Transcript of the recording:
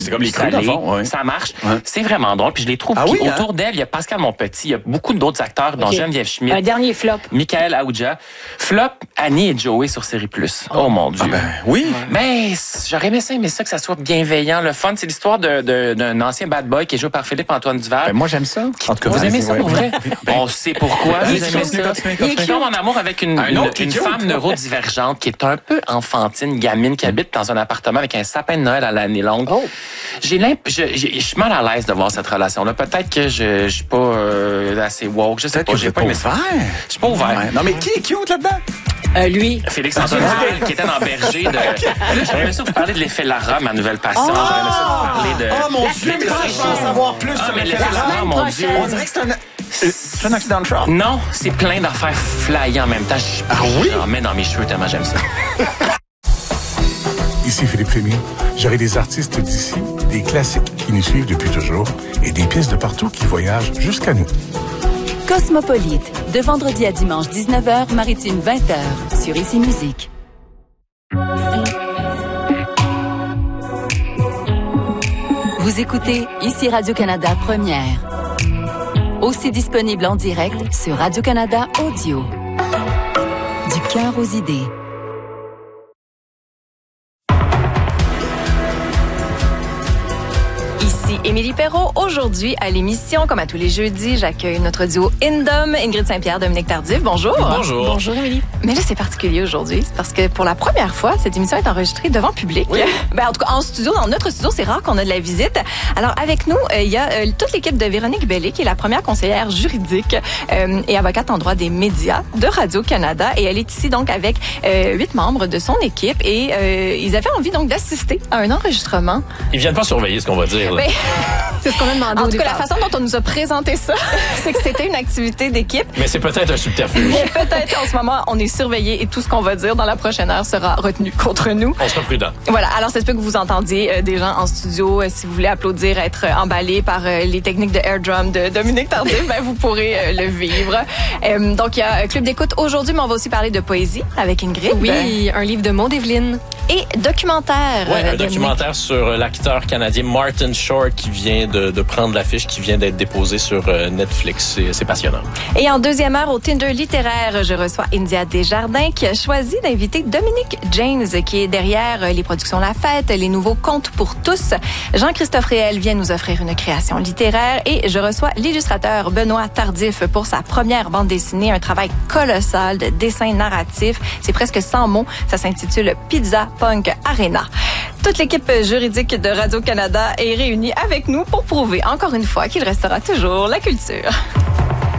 C'est comme les crues, dans le fond, ouais. Ça marche. Ouais. C'est vraiment drôle. Puis je les trouve. Ah oui, autour d'elle, il y a Pascal Monpetit, il y a beaucoup d'autres acteurs, dont Geneviève Schmidt. Un dernier flop. Michael Aouja. Flop, Annie et Joey sur Série Plus. Oh mon Dieu. Ah ben, oui. Mais j'aurais aimé ça que ça soit bienveillant, le fun. C'est l'histoire d'un ancien bad boy qui est joué par Philippe-Antoine Duval. Ben, moi, j'aime ça. En tout cas, Vous aimez ça pour vrai? Ben, On sait pourquoi vous aimez ça. Il tombe en amour avec une femme neurodivergente qui est un peu enfantine, gamine, qui habite dans un appartement avec un sapin de Noël à l'année longue. Oh. Je suis mal à l'aise de voir cette relation-là. Peut-être que je suis pas assez woke. Je sais pas. J'ai pas aimé ça. Je suis pas ouvert. Ouais. Non, mais qui est cute là-dedans? Lui. Félix-Antoine Duval, qui était dans Berger de... J'aurais aimé ça vous parler de l'effet Lara, ma nouvelle passion. J'aurais aimé ça vous parler de... Oh mon Dieu, mais ça, je veux en savoir plus sur mais l'effet l'effet Lara. Lara, mon Dieu. On dirait que c'est un accident de char. Non, c'est plein d'affaires flyées en même temps. J'en mets dans mes cheveux tellement j'aime ça. Ici Philippe Rémy. J'aurai des artistes d'ici, des classiques qui nous suivent depuis toujours et des pièces de partout qui voyagent jusqu'à nous. Cosmopolite, de vendredi à dimanche 19h, maritime 20h, sur Ici Musique. Vous écoutez Ici Radio-Canada Première. Aussi disponible en direct sur Radio-Canada Audio. Du cœur aux idées. Ici Émilie Perrault. Aujourd'hui, à l'émission, comme à tous les jeudis, j'accueille notre duo Indom, Ingrid Saint-Pierre, Dominique Tardif. Bonjour. Bonjour. Bonjour, Émilie. Mais là, c'est particulier aujourd'hui. C'est parce que pour la première fois, cette émission est enregistrée devant public. Oui. Ben, en tout cas, en studio, dans notre studio, c'est rare qu'on a de la visite. Alors, avec nous, il y a toute l'équipe de Véronique Bellé, qui est la première conseillère juridique et avocate en droit des médias de Radio-Canada. Et elle est ici, donc, avec 8 membres de son équipe. Et ils avaient envie, donc, d'assister à un enregistrement. Ils viennent pas surveiller ce qu'on va dire. Là. Ben, c'est ce qu'on a demandé en au tout cas, départ. la façon dont on nous a présenté ça, c'est que c'était une activité d'équipe. Mais c'est peut-être un subterfuge. Mais peut-être qu'en ce moment, on est surveillé et tout ce qu'on va dire dans la prochaine heure sera retenu contre nous. On sera prudent. Voilà. Alors, ça se peut que vous entendiez des gens en studio. Si vous voulez applaudir, être emballé par les techniques de air drum de Dominique Tardif, ben, vous pourrez le vivre. Donc, il y a Club d'écoute aujourd'hui, mais on va aussi parler de poésie avec Ingrid. Oui, un livre de Maud Evelyne. Et documentaire. Oui, un documentaire sur l'acteur canadien Martin Short qui vient de prendre l'affiche, qui vient d'être déposé sur Netflix. C'est passionnant. Et en deuxième heure, au Tinder littéraire, je reçois India Desjardins qui a choisi d'inviter Dominique James qui est derrière les productions La Fête, les nouveaux contes pour tous. Jean-Christophe Réel vient nous offrir une création littéraire et je reçois l'illustrateur Benoît Tardif pour sa première bande dessinée, un travail colossal de dessin narratif. C'est presque 100 mots. Ça s'intitule Pizza Punk Arena. Toute l'équipe juridique de Radio-Canada est réunie avec nous pour prouver encore une fois qu'il restera toujours la culture.